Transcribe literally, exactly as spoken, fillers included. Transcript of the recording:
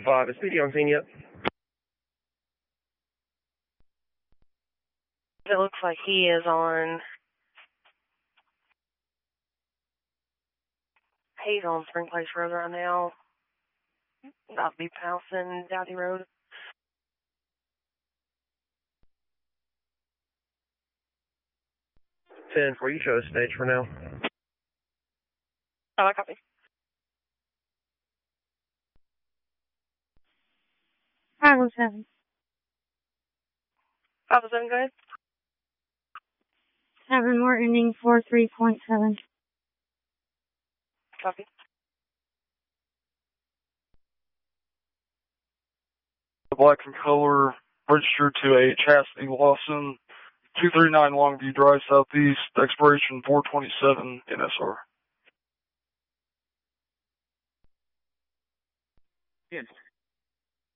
five. Is Speedy on scene yet? It looks like he is on. He's on Spring Place Road right now. That'll be Powson, Dowdy Road. ten for you, show the stage for now. Oh, I copy. five oh seven. five oh seven, go ahead. seven more, ending four three point seven. Copy. Black in color, registered to a Chastity Lawson, two thirty-nine Longview Drive Southeast, expiration four twenty-seven N S R. Yes.